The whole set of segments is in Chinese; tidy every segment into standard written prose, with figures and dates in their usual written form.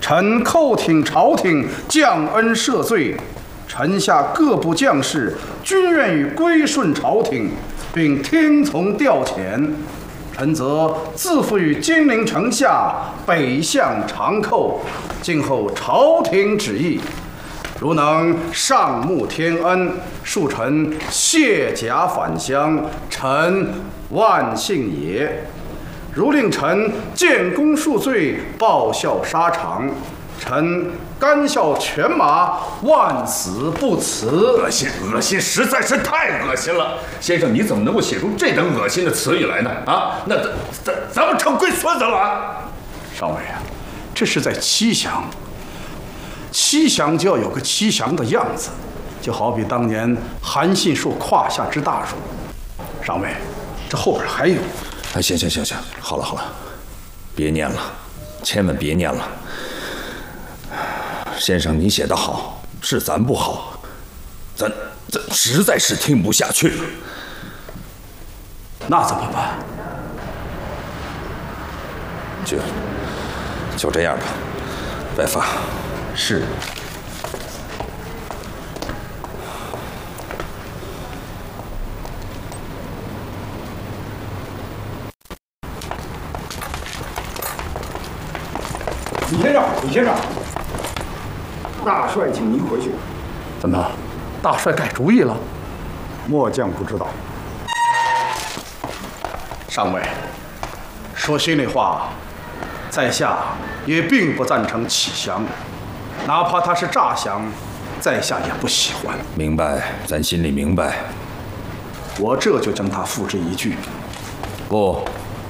臣叩请朝廷降恩赦罪，臣下各部将士均愿意归顺朝廷，并听从调遣。臣则自负于金陵城下，北向长寇，静候朝廷旨意。如能上慕天恩，恕臣卸甲返乡，臣万幸也。如令臣建功恕罪，报效沙场，臣甘效犬马，万死不辞。 恶心，恶心，实在是太恶心了！先生，你怎么能够写出这等恶心的词语来呢？啊，那咱们成龟孙子了！ 上尉啊，这是在欺降，欺降就要有个欺降的样子，就好比当年韩信说胯下之大辱。上尉，这后边还有。 哎，行，好了，别念了，千万别念了。先生，你写得好，是咱不好，咱实在是听不下去了。 那怎么办？ 就这样吧，拜发。 是。 李先生，大帅请您回去。 怎么，大帅改主意了？ 末将不知道。 上尉，说心里话，在下也并不赞成启降，哪怕他是诈降，在下也不喜欢。 明白，咱心里明白。 我这就将他付之一炬。 不，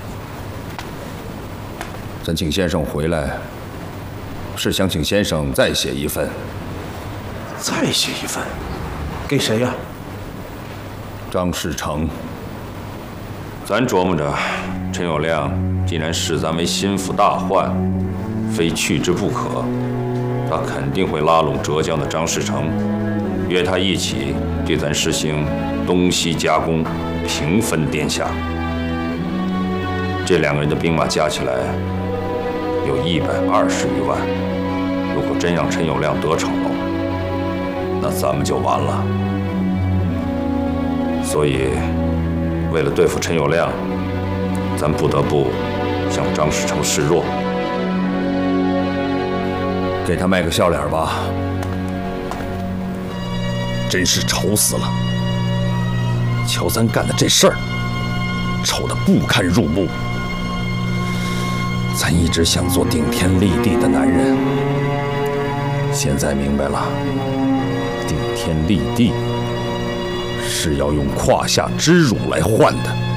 咱请先生回来，是想请先生再写一份。 再写一份，给谁呀？ 张士诚。咱琢磨着，陈友谅既然视咱为心腹大患，非去之不可，他肯定会拉拢浙江的张士诚，约他一起对咱实行东西夹攻，平分天下。这两个人的兵马加起来有120余万，如果真让陈友谅得逞了，那咱们就完了。所以，为了对付陈友谅，咱不得不向张士诚示弱，给他卖个笑脸吧。真是丑死了！瞧咱干的这事儿，丑得不堪入目。咱一直想做顶天立地的男人，现在明白了，顶天立地是要用胯下之辱来换的。